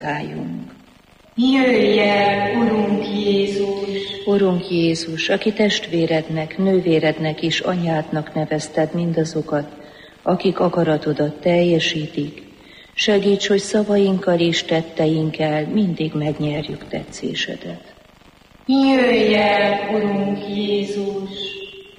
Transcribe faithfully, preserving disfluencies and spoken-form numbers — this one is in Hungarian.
Álljunk. Jöjj el, Urunk Jézus! Urunk Jézus, aki testvérednek, nővérednek és anyádnak nevezted mindazokat, akik akaratodat teljesítik, segíts, hogy szavainkkal és tetteinkkel mindig megnyerjük tetszésedet. Jöjj el, Urunk Jézus!